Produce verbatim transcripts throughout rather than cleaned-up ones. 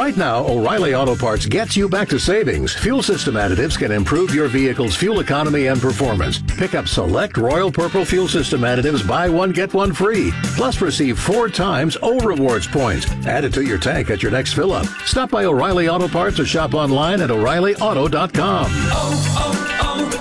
Right now, O'Reilly Auto Parts gets you back to savings. Fuel system additives can improve your vehicle's fuel economy and performance. Pick up select Royal Purple fuel system additives, buy one, get one free. Plus, receive four times O Rewards points. Add it to your tank at your next fill-up. Stop by O'Reilly Auto Parts or shop online at O'Reilly Auto dot com. Oh,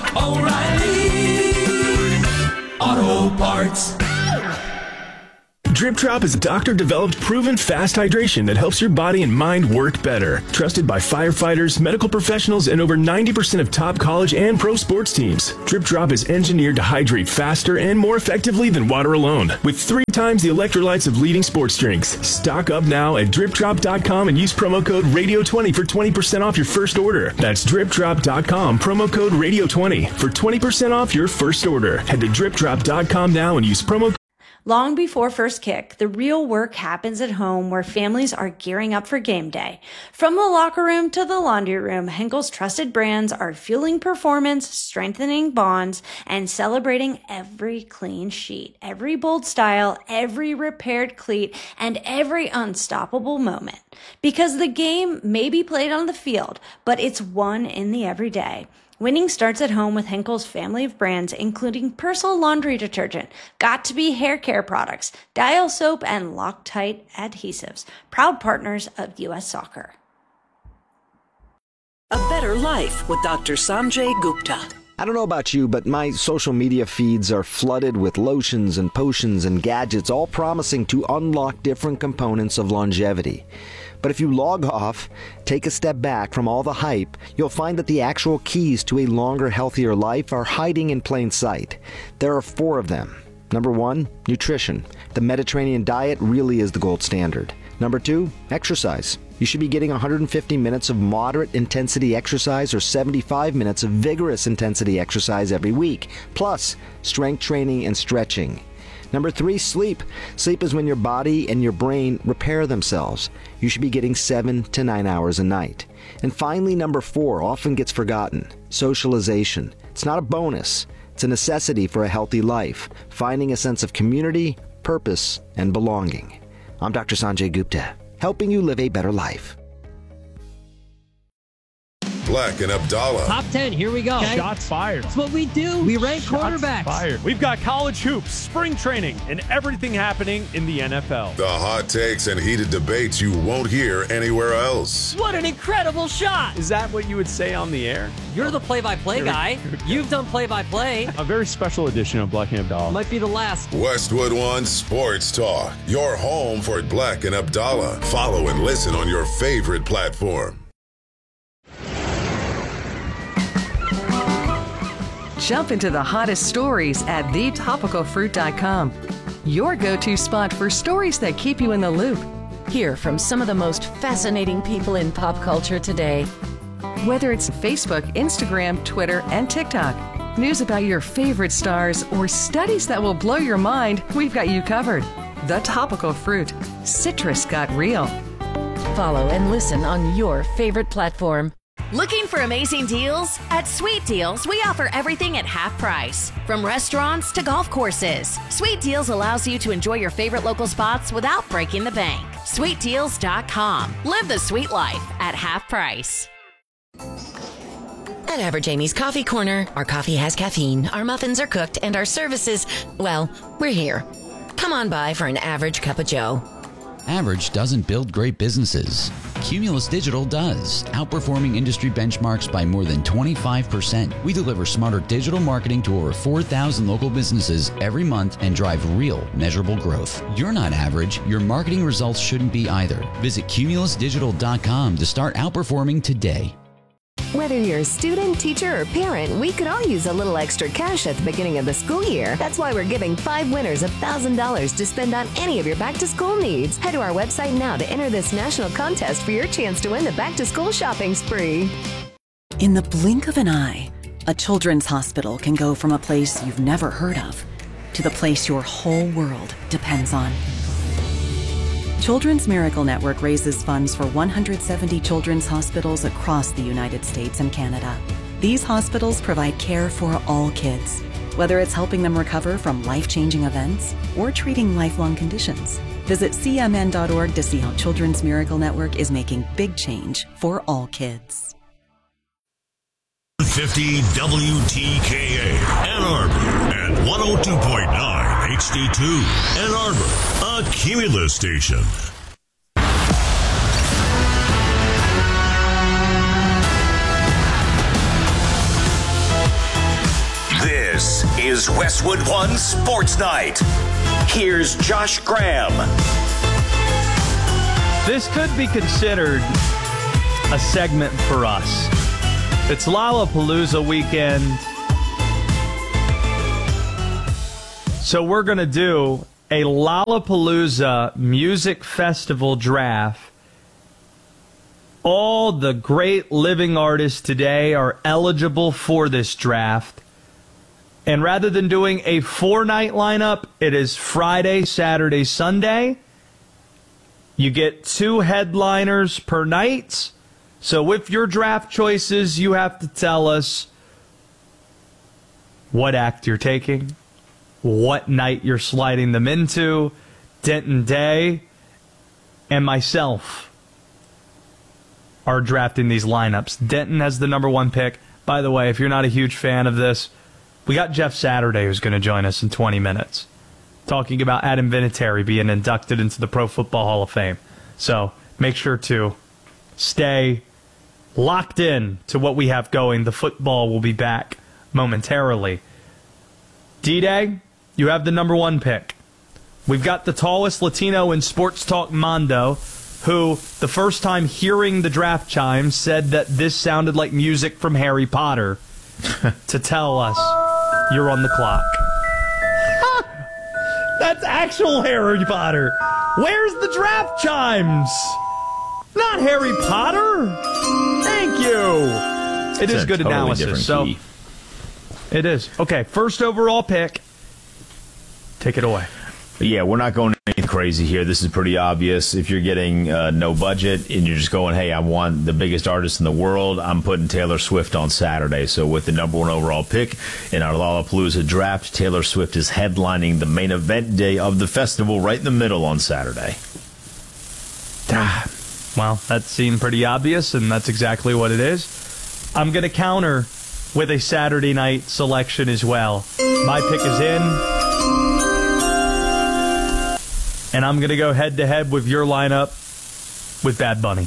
oh, oh, O'Reilly Auto Parts. Drip Drop is a doctor-developed, proven fast hydration that helps your body and mind work better. Trusted by firefighters, medical professionals, and over ninety percent of top college and pro sports teams. Drip Drop is engineered to hydrate faster and more effectively than water alone, with three times the electrolytes of leading sports drinks. Stock up now at drip drop dot com and use promo code radio twenty for twenty percent off your first order. That's drip drop dot com, promo code radio twenty for twenty percent off your first order. Head to drip drop dot com now and use promo code. Long before first kick, the real work happens at home where families are gearing up for game day. From the locker room to the laundry room, Henkel's trusted brands are fueling performance, strengthening bonds, and celebrating every clean sheet, every bold style, every repaired cleat, and every unstoppable moment. Because the game may be played on the field, but it's won in the everyday. Winning starts at home with Henkel's family of brands, including Persil laundry detergent, Got to Be hair care products, Dial soap, and Loctite adhesives, proud partners of U S Soccer. A Better Life with Doctor Sanjay Gupta. I don't know about you, but my social media feeds are flooded with lotions and potions and gadgets, all promising to unlock different components of longevity. But if you log off, take a step back from all the hype, you'll find that the actual keys to a longer, healthier life are hiding in plain sight. There are four of them. Number one, nutrition. The Mediterranean diet really is the gold standard. Number two, exercise. You should be getting one hundred fifty minutes of moderate intensity exercise or seventy-five minutes of vigorous intensity exercise every week, plus strength training and stretching. Number three, sleep. Sleep is when your body and your brain repair themselves. You should be getting seven to nine hours a night. And finally, number four, often gets forgotten, socialization. It's not a bonus. It's a necessity for a healthy life, finding a sense of community, purpose, and belonging. I'm Doctor Sanjay Gupta, helping you live a better life. Black and Abdallah. Top ten, here we go. Okay. Shots fired. That's what we do. We rank Shots quarterbacks. Fired. We've got college hoops, spring training, and everything happening in the N F L. The hot takes and heated debates you won't hear anywhere else. What an incredible shot. Is that what you would say on the air? You're the play-by-play guy. You've done play-by-play. A very special edition of Black and Abdallah. Might be the last. Westwood One Sports Talk. Your home for Black and Abdallah. Follow and listen on your favorite platform. Jump into the hottest stories at the topical fruit dot com. Your go-to spot for stories that keep you in the loop. Hear from some of the most fascinating people in pop culture today. Whether it's Facebook, Instagram, Twitter, and TikTok, news about your favorite stars, or studies that will blow your mind, we've got you covered. The Topical Fruit. Citrus got real. Follow and listen on your favorite platform. Looking for amazing deals? At Sweet Deals, we offer everything at half price. From restaurants to golf courses, Sweet Deals allows you to enjoy your favorite local spots without breaking the bank. sweet deals dot com. Live the sweet life at half price. At Average Amy's Coffee Corner, our coffee has caffeine, our muffins are cooked, and our services, well, we're here. Come on by for an average cup of joe. Average doesn't build great businesses. Cumulus Digital does, outperforming industry benchmarks by more than twenty-five percent. We deliver smarter digital marketing to over four thousand local businesses every month and drive real, measurable growth. You're not average. Your marketing results shouldn't be either. Visit cumulus digital dot com to start outperforming today. Whether you're a student, teacher, or parent, we could all use a little extra cash at the beginning of the school year. That's why we're giving five winners one thousand dollars to spend on any of your back-to-school needs. Head to our website now to enter this national contest for your chance to win the back-to-school shopping spree. In the blink of an eye, a children's hospital can go from a place you've never heard of to the place your whole world depends on. Children's Miracle Network raises funds for one hundred seventy children's hospitals across the United States and Canada. These hospitals provide care for all kids, whether it's helping them recover from life-changing events or treating lifelong conditions. Visit C M N dot org to see how Children's Miracle Network is making big change for all kids. fifty W T K A Ann Arbor and one oh two point nine H D two Ann Arbor, a Cumulus station. This is Westwood One Sports Night. Here's Josh Graham. This could be considered a segment for us. It's Lollapalooza weekend. So we're going to do a Lollapalooza music festival draft. All the great living artists today are eligible for this draft. And rather than doing a four-night lineup, it is Friday, Saturday, Sunday. You get two headliners per night. So with your draft choices, you have to tell us what act you're taking, what night you're sliding them into. Denton Day and myself are drafting these lineups. Denton has the number one pick. By the way, if you're not a huge fan of this, we got Jeff Saturday who's going to join us in twenty minutes talking about Adam Vinatieri being inducted into the Pro Football Hall of Fame. So make sure to stay locked in to what we have going. The football will be back momentarily. D-Day, you have the number one pick. We've got the tallest Latino in Sports Talk, Mondo, who the first time hearing the draft chimes said that this sounded like music from Harry Potter to tell us you're on the clock. That's actual Harry Potter. Where's the draft chimes? Not Harry Potter. Thank you. It It's is a good totally analysis. different So key. it is. Okay, first overall pick. Take it away. Yeah, we're not going anything crazy here. This is pretty obvious. If you're getting uh, no budget and you're just going, hey, I want the biggest artist in the world, I'm putting Taylor Swift on Saturday. So with the number one overall pick in our Lollapalooza draft, Taylor Swift is headlining the main event day of the festival right in the middle on Saturday. Ah, well, that seemed pretty obvious, and that's exactly what it is. I'm going to counter with a Saturday night selection as well. My pick is in. And I'm going to go head-to-head with your lineup with Bad Bunny.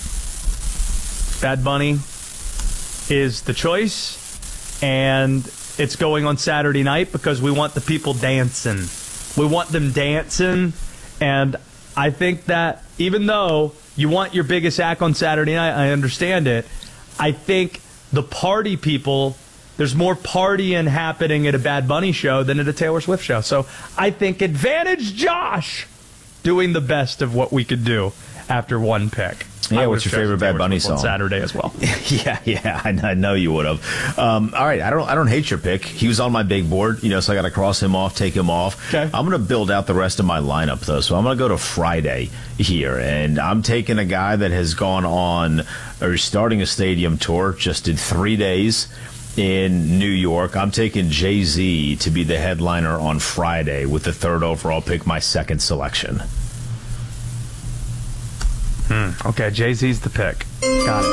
Bad Bunny is the choice, and it's going on Saturday night because we want the people dancing. We want them dancing, and I think that even though you want your biggest act on Saturday night, I understand it, I think the party people, there's more partying happening at a Bad Bunny show than at a Taylor Swift show. So I think advantage Josh doing the best of what we could do after one pick. Yeah, what's your favorite Bad Bunny song? On Saturday as well. yeah, yeah, I, I know you would have. Um, all right, I don't, I don't hate your pick. He was on my big board, you know, so I got to cross him off, take him off. Okay. I'm going to build out the rest of my lineup though, so I'm going to go to Friday here, and I'm taking a guy that has gone on or starting a stadium tour, just did three days in New York. I'm taking Jay-Z to be the headliner on Friday with the third overall pick, my second selection. Hmm. Okay, Jay-Z's the pick. Got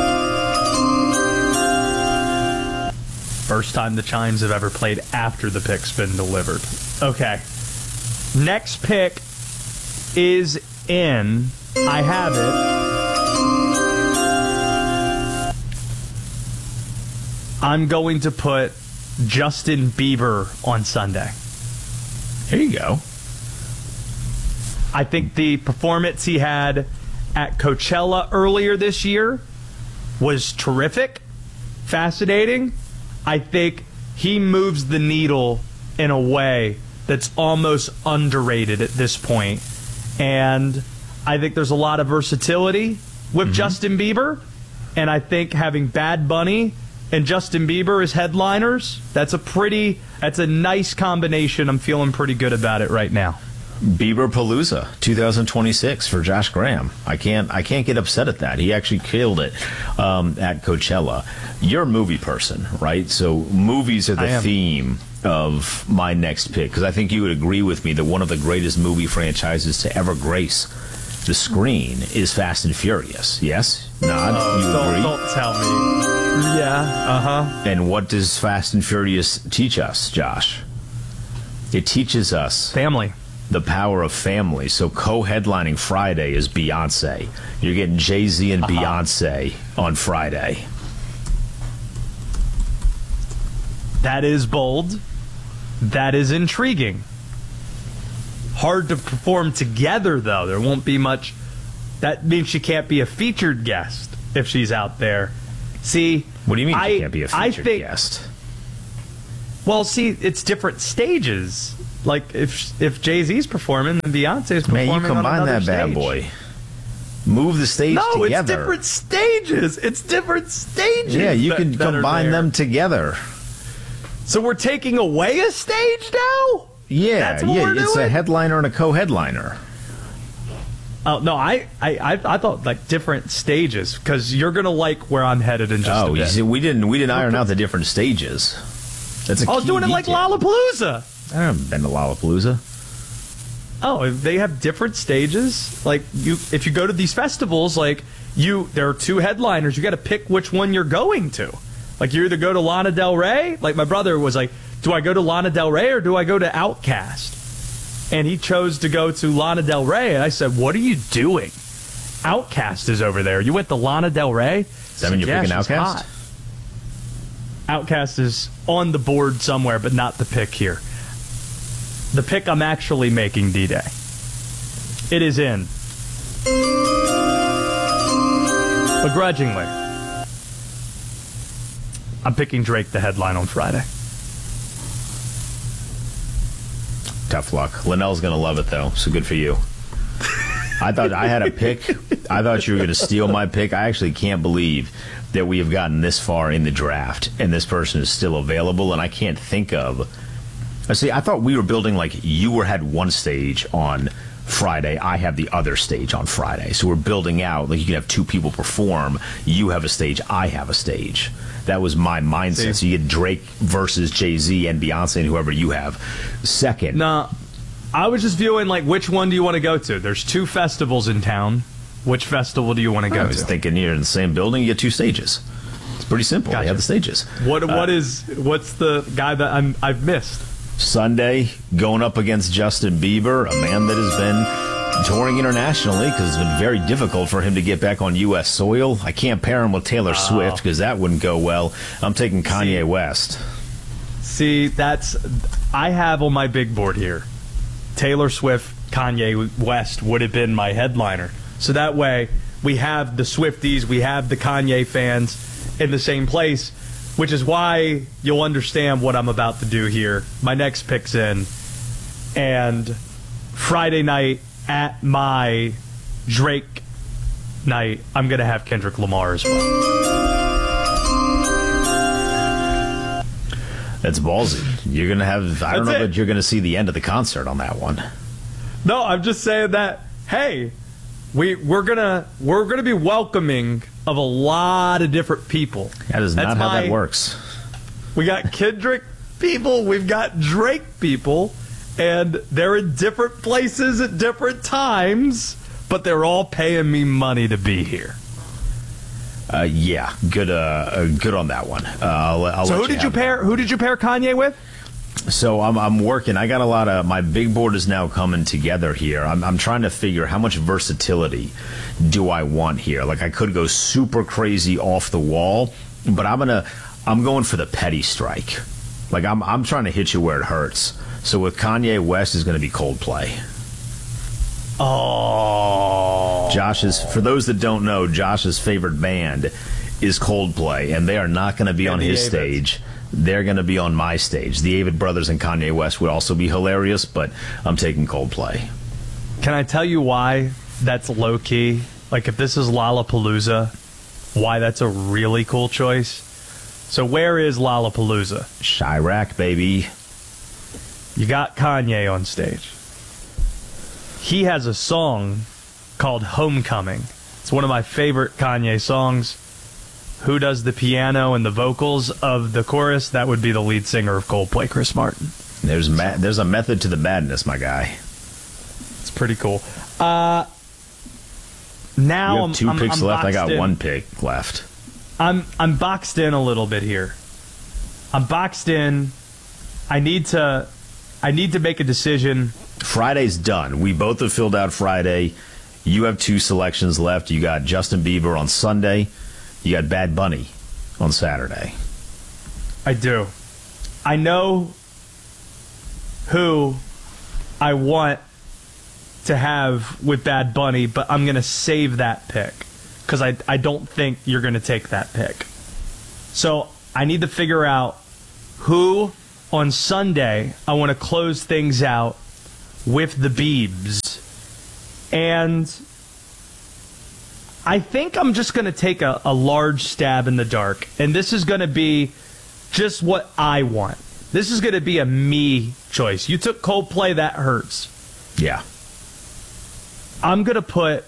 it. First time the chimes have ever played after the pick's been delivered. Okay. Next pick is in. I have it. I'm going to put Justin Bieber on Sunday. Here you go. I think the performance he had at Coachella earlier this year was terrific, fascinating. I think he moves the needle in a way that's almost underrated at this point. And I think there's a lot of versatility with mm-hmm. Justin Bieber. And I think having Bad Bunny and Justin Bieber as headliners, that's a pretty, that's a nice combination. I'm feeling pretty good about it right now. Bieber Palooza twenty twenty-six for Josh Graham. I can't I can't get upset at that. He actually killed it um, at Coachella. You're a movie person, right? So movies are the theme of my next pick, because I think you would agree with me that one of the greatest movie franchises to ever grace the screen is Fast and Furious. Yes? Nod? Oh, you don't, agree? don't tell me. Yeah, uh-huh. And what does Fast and Furious teach us, Josh? It teaches us... family. The power of family. So co-headlining Friday is Beyonce. You're getting Jay-Z and uh-huh. Beyonce on Friday. That is bold. That is intriguing. Hard to perform together, though. There won't be much. That means she can't be a featured guest if she's out there. See, what do you mean I, she can't be a featured think, guest? Well, see, it's different stages. Like if if Jay-Z's performing, then Beyonce's performing. Man, you combine on that stage. bad boy. Move the stage no, together. No, it's different stages. It's different stages. Yeah, you that, can that combine them together. So we're taking away a stage now? Yeah, That's what yeah, we're it's doing? a headliner and a co-headliner. Oh no, I, I, I, I thought like different stages because you're gonna like where I'm headed in just oh, a bit. You see, we didn't we didn't iron out the different stages. That's a I was key doing it like detail. Lollapalooza. I haven't been to Lollapalooza. Oh, they have different stages. Like you, if you go to these festivals, like you, there are two headliners. You got to pick which one you're going to. Like you either go to Lana Del Rey. Like my brother was like, do I go to Lana Del Rey or do I go to Outkast? And he chose to go to Lana Del Rey. And I said, what are you doing? Outkast is over there. You went to Lana Del Rey? Does that mean you're yeah, picking she's Outkast? hot. Outkast is on the board somewhere, but not the pick here. The pick I'm actually making, D-Day. It is in. Begrudgingly. I'm picking Drake the headline on Friday. Tough luck. Linnell's going to love it, though, so good for you. I thought I had a pick. I thought you were going to steal my pick. I actually can't believe that we have gotten this far in the draft, and this person is still available, and I can't think of... See, I thought we were building like you were had one stage on Friday, I have the other stage on Friday. So we're building out, like you can have two people perform, you have a stage, I have a stage. That was my mindset. See? So you get Drake versus Jay-Z and Beyonce and whoever you have. Second. No, I was just viewing like which one do you want to go to? There's two festivals in town. Which festival do you want to go I was to? thinking you're in the same building, you get two stages. It's pretty simple. Gotcha. They have the stages. What what uh, is what's the guy that I'm I've missed? Sunday, going up against Justin Bieber, a man that has been touring internationally because it's been very difficult for him to get back on U S soil. I can't pair him with Taylor oh. Swift because that wouldn't go well. I'm taking Kanye see, West. See, that's I have on my big board here. Taylor Swift, Kanye West would have been my headliner. So that way we have the Swifties, we have the Kanye fans in the same place. Which is why you'll understand what I'm about to do here. My next pick's in. And Friday night at my Drake night, I'm going to have Kendrick Lamar as well. That's ballsy. You're going to have, I don't That's know it. that you're going to see the end of the concert on that one. No, I'm just saying that, hey, we, we're going to we're gonna be welcoming of a lot of different people. That is That's not how my, that works. We got Kendrick people, we've got Drake people, and they're in different places at different times, but they're all paying me money to be here. Uh, yeah, good. Uh, good on that one. Uh, I'll, I'll so let who did you, you pair? That. Who did you pair Kanye with? So I'm I'm working. I got a lot of my big board is now coming together here. I'm I'm trying to figure how much versatility do I want here. Like I could go super crazy off the wall, but I'm gonna I'm going for the petty strike. Like I'm I'm trying to hit you where it hurts. So with Kanye West is going to be Coldplay. Oh, Josh's. For those that don't know, Josh's favorite band is Coldplay, and they are not going to be and on his Avids. stage. They're going to be on my stage. The Avid Brothers and Kanye West would also be hilarious, but I'm taking Coldplay. Can I tell you why that's low key? Like if this is Lollapalooza, why that's a really cool choice? So where is Lollapalooza? Chirac, baby. You got Kanye on stage. He has a song called Homecoming. It's one of my favorite Kanye songs. who does the piano and the vocals of the chorus, that would be the lead singer of Coldplay, Chris Martin. There's ma- there's a method to the madness, my guy. It's pretty cool. Uh, now you have I'm, two I'm, picks I'm left. I got in. one pick left. I'm I'm boxed in a little bit here. I'm boxed in. I need to I need to make a decision. Friday's done. We both have filled out Friday. You have two selections left. You got Justin Bieber on Sunday. You got Bad Bunny on Saturday. I do. I know who I want to have with Bad Bunny, but I'm going to save that pick because I, I don't think you're going to take that pick. So I need to figure out who on Sunday I want to close things out with the Biebs. And I think I'm just going to take a, a large stab in the dark. And this is going to be just what I want. This is going to be a me choice. You took Coldplay, that hurts. Yeah. I'm going to put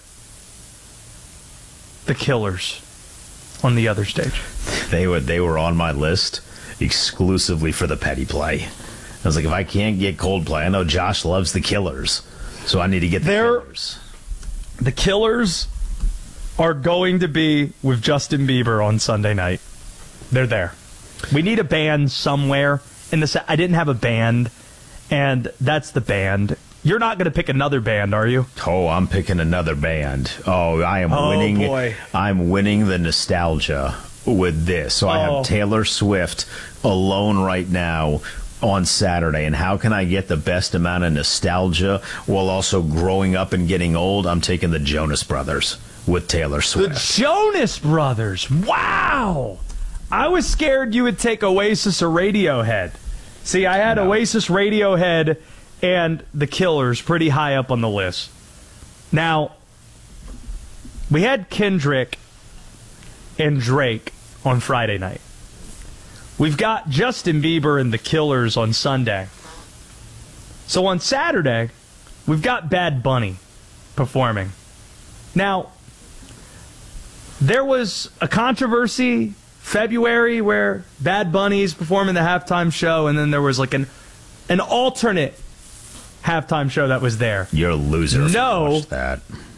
the Killers on the other stage. They were, they were on my list exclusively for the petty play. I was like, if I can't get Coldplay, I know Josh loves the Killers, so I need to get the They're, Killers. The Killers are going to be with Justin Bieber on Sunday night. They're there. We need a band somewhere. In the set. I didn't have a band, and that's the band. You're not going to pick another band, are you? Oh, I'm picking another band. Oh, I am oh, winning. Boy. I'm winning the nostalgia with this. So oh. I have Taylor Swift alone right now on Saturday. And how can I get the best amount of nostalgia while also growing up and getting old? I'm taking the Jonas Brothers with Taylor Swift. The Jonas Brothers. Wow. I was scared you would take Oasis or Radiohead. See, I had no. Oasis, Radiohead, and the Killers pretty high up on the list. Now, we had Kendrick and Drake on Friday night. We've got Justin Bieber and the Killers on Sunday. So on Saturday, we've got Bad Bunny performing. Now, there was a controversy February where Bad Bunny's performing the halftime show, and then there was like an an alternate halftime show that was there. You're a loser. If no, you watch that.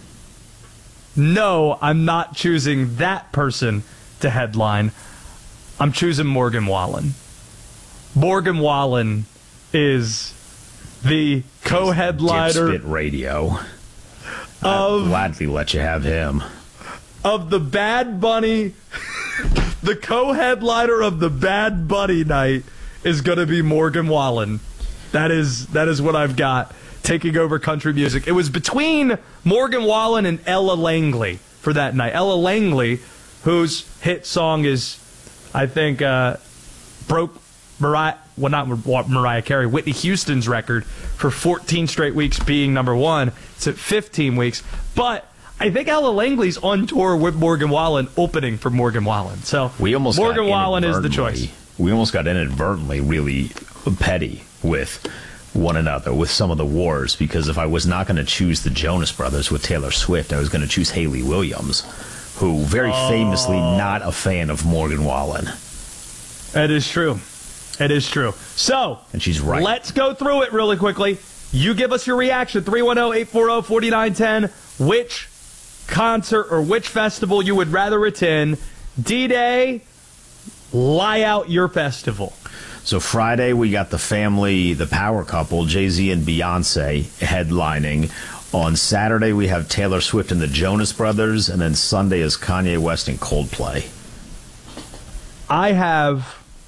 No, I'm not choosing that person to headline. I'm choosing Morgan Wallen. Morgan Wallen is the co-headliner. Dipspit Radio. Of, I'd gladly let you have him. Of the Bad Bunny. The co-headliner of the Bad Bunny night is going to be Morgan Wallen. That is that is what I've got taking over country music. It was between Morgan Wallen and Ella Langley for that night. Ella Langley, whose hit song is, I think, uh, broke Mariah, well, not Mariah Carey, Whitney Houston's record for fourteen straight weeks being number one. It's at fifteen weeks. But I think Ella Langley's on tour with Morgan Wallen, opening for Morgan Wallen. So we almost Morgan Wallen is the choice. We almost got inadvertently really petty with one another with some of the wars, because if I was not going to choose the Jonas Brothers with Taylor Swift, I was going to choose Hayley Williams, who very oh. famously not a fan of Morgan Wallen. It is true. It is true. So, and she's right. Let's go through it really quickly. You give us your reaction, three one zero, eight four zero, four nine one zero. Which concert or which festival you would rather attend? D-Day, lie out your festival. So Friday we got the family, the power couple, Jay-Z and Beyonce headlining. On Saturday we have Taylor Swift and the Jonas Brothers, and then Sunday is Kanye West and Coldplay. I have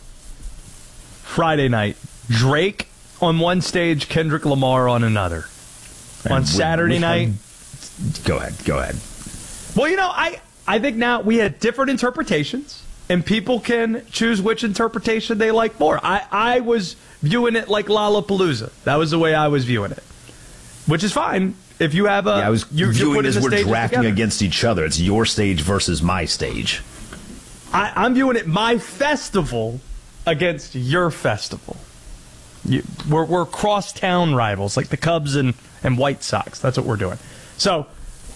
Friday night, Drake on one stage, Kendrick Lamar on another. And on Saturday we, we night... Had, go ahead, go ahead. Well, you know, I, I think now we had different interpretations, and people can choose which interpretation they like more. I, I was viewing it like Lollapalooza. That was the way I was viewing it, which is fine. If you have a... Yeah, I was you, viewing it as we're drafting together. against each other. It's your stage versus my stage. I, I'm viewing it my festival against your festival. You, we're we're cross-town rivals, like the Cubs and, and White Sox. That's what we're doing. So,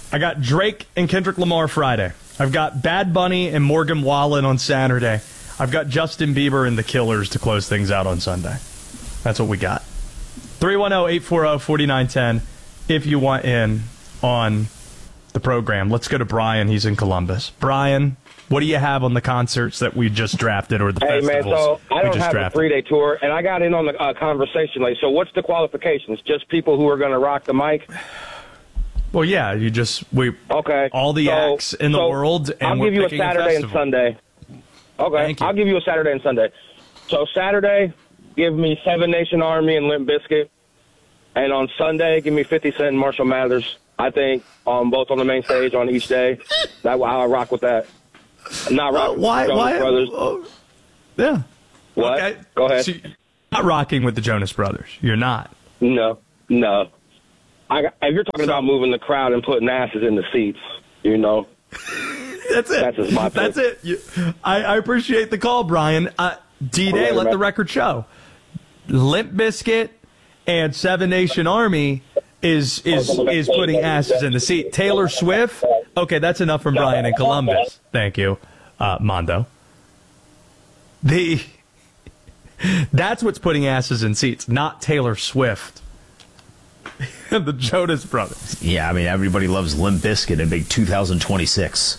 I got Drake and Kendrick Lamar Friday. I've got Bad Bunny and Morgan Wallen on Saturday. I've got Justin Bieber and The Killers to close things out on Sunday. That's what we got. three one zero, eight four zero, four nine one zero if you want in on the program. Let's go to Brian. He's in Columbus. Brian, what do you have on the concerts that we just drafted or the hey, festivals man, so I we don't just have drafted? a three-day tour, and I got in on the uh, conversation late. So what's the qualifications? Just people who are going to rock the mic? Well, yeah, you just we okay. all the so, acts in the so world, and I'll we're give you a picking Saturday and festival. Sunday. Okay, I'll give you a Saturday and Sunday. So Saturday, give me Seven Nation Army and Limp Bizkit, and on Sunday, give me fifty Cent and Marshall Mathers. I think um, both on the main stage on each day. That I rock with that. Not rock. Uh, why? Jonas Why? Brothers. Uh, yeah. What? Okay. Go ahead. So you're not rocking with the Jonas Brothers. You're not. No, no. I, if you're talking about moving the crowd and putting asses in the seats, you know. That's it. That's just my pick. That's it. You, I, I appreciate the call, Brian. Uh, D-Day, Okay, let man. the record show. Limp Bizkit and Seven Nation Army is is is putting asses in the seat. Taylor Swift. Okay, that's enough from Brian in Columbus. Thank you, uh, Mondo. The that's what's putting asses in seats, not Taylor Swift. The Jonas Brothers. Yeah, I mean, everybody loves Limp Bizkit in big two thousand twenty-six.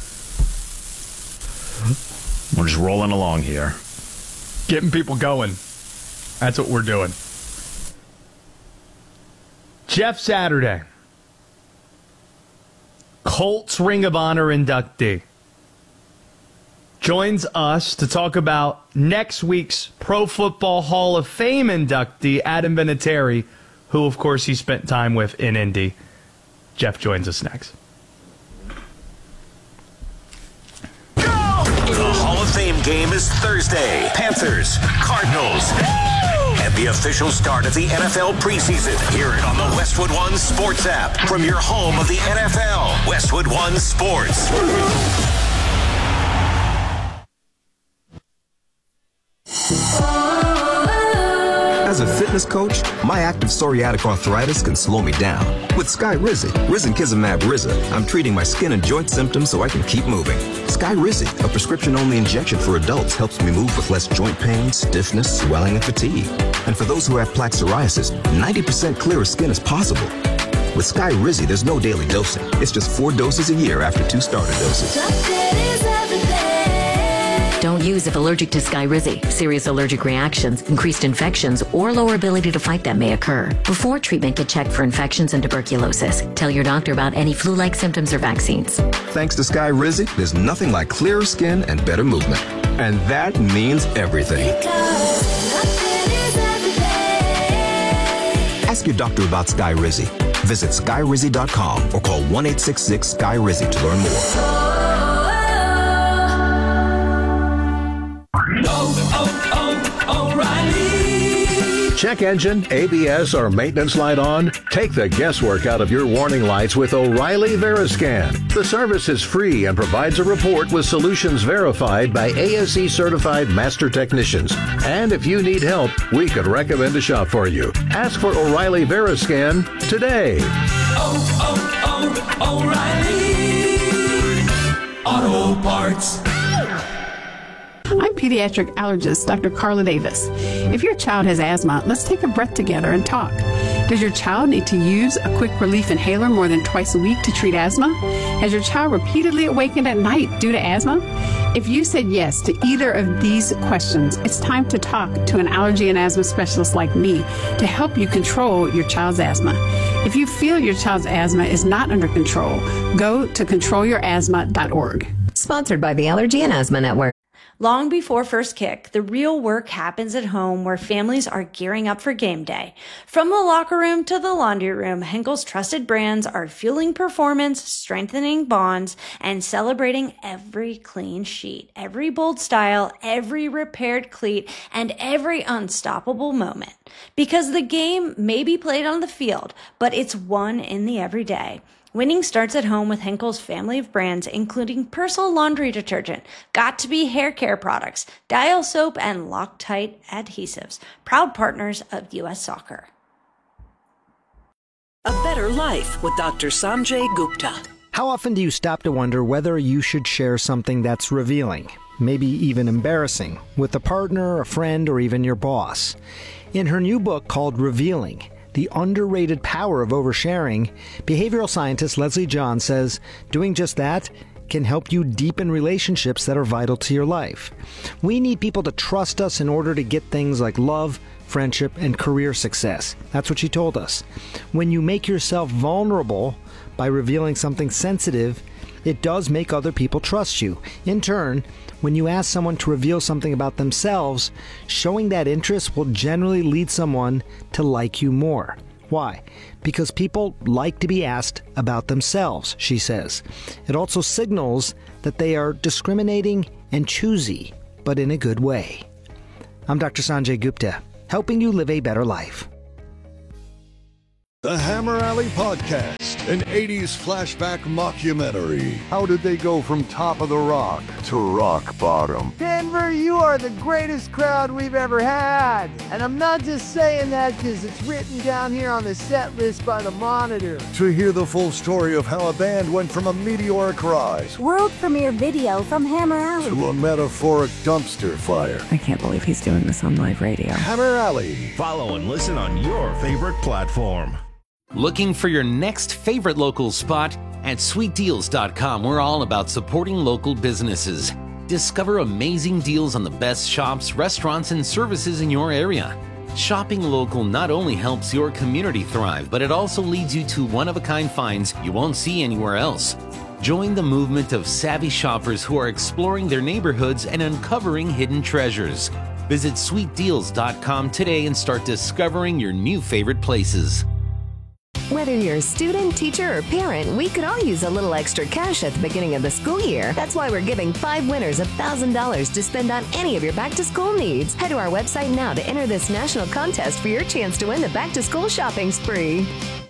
We're just rolling along here. Getting people going. That's what we're doing. Jeff Saturday. Colts Ring of Honor inductee. Joins us to talk about next week's Pro Football Hall of Fame inductee, Adam Vinatieri, who, of course, he spent time with in Indy. Jeff joins us next. The Hall of Fame game is Thursday. Panthers, Cardinals, and the official start of the N F L preseason. Hear it on the Westwood One Sports app from your home of the N F L. Westwood One Sports. As a fitness coach, my active psoriatic arthritis can slow me down. With Skyrizi, Risankizumab Riza, I'm treating my skin and joint symptoms so I can keep moving. Skyrizi, a prescription-only injection for adults, helps me move with less joint pain, stiffness, swelling, and fatigue. And for those who have plaque psoriasis, ninety percent clearer skin is possible. With Skyrizi, there's no daily dosing. It's just four doses a year after two starter doses. Don't use if allergic to Skyrizi. Serious allergic reactions, increased infections, or lower ability to fight them may occur. Before treatment, get checked for infections and tuberculosis. Tell your doctor about any flu-like symptoms or vaccines. Thanks to Skyrizi, there's nothing like clearer skin and better movement. And that means everything. Ask your doctor about Skyrizi. Visit Skyrizi dot com or call one eight six six Skyrizi to learn more. Check engine, A B S, or maintenance light on? Take the guesswork out of your warning lights with O'Reilly Veriscan. The service is free and provides a report with solutions verified by A S E certified master technicians. And if you need help, we could recommend a shop for you. Ask for O'Reilly Veriscan today. Oh, oh, oh, O'Reilly Auto Parts. I'm pediatric allergist Doctor Carla Davis. If your child has asthma, let's take a breath together and talk. Does your child need to use a quick relief inhaler more than twice a week to treat asthma? Has your child repeatedly awakened at night due to asthma? If you said yes to either of these questions, it's time to talk to an allergy and asthma specialist like me to help you control your child's asthma. If you feel your child's asthma is not under control, go to control your asthma dot org. Sponsored by the Allergy and Asthma Network. Long before first kick, the real work happens at home where families are gearing up for game day. From the locker room to the laundry room, Henkel's trusted brands are fueling performance, strengthening bonds, and celebrating every clean sheet, every bold style, every repaired cleat, and every unstoppable moment. Because the game may be played on the field, but it's won in the everyday. Winning starts at home with Henkel's family of brands, including Persil laundry detergent, Got2b hair care products, Dial soap, and Loctite adhesives, proud partners of U S Soccer. A better life with Doctor Sanjay Gupta. How often do you stop to wonder whether you should share something that's revealing, maybe even embarrassing, with a partner, a friend, or even your boss? In her new book called Revealing, The Underrated Power of Oversharing, behavioral scientist Leslie John says doing just that can help you deepen relationships that are vital to your life. We need people to trust us in order to get things like love, friendship, and career success. That's what she told us. When you make yourself vulnerable by revealing something sensitive, it does make other people trust you. In turn, when you ask someone to reveal something about themselves, showing that interest will generally lead someone to like you more. Why? Because people like to be asked about themselves, she says. It also signals that they are discriminating and choosy, but in a good way. I'm Doctor Sanjay Gupta, helping you live a better life. The Hammer Alley Podcast, an eighties flashback mockumentary. How did they go from top of the rock to rock bottom? Denver, you are the greatest crowd we've ever had. And I'm not just saying that because it's written down here on the set list by the Monitor. To hear the full story of how a band went from a meteoric rise, world premiere video from Hammer Alley, to a metaphoric dumpster fire. I can't believe he's doing this on live radio. Hammer Alley. Follow and listen on your favorite platform. Looking for your next favorite local spot? At sweet deals dot com, we're all about supporting local businesses. Discover amazing deals on the best shops, restaurants, and services in your area. Shopping local not only helps your community thrive, but it also leads you to one-of-a-kind finds you won't see anywhere else. Join the movement of savvy shoppers who are exploring their neighborhoods and uncovering hidden treasures. Visit sweet deals dot com today and start discovering your new favorite places. Whether you're a student, teacher, or parent, we could all use a little extra cash at the beginning of the school year. That's why we're giving five winners one thousand dollars to spend on any of your back-to-school needs. Head to our website now to enter this national contest for your chance to win the back-to-school shopping spree.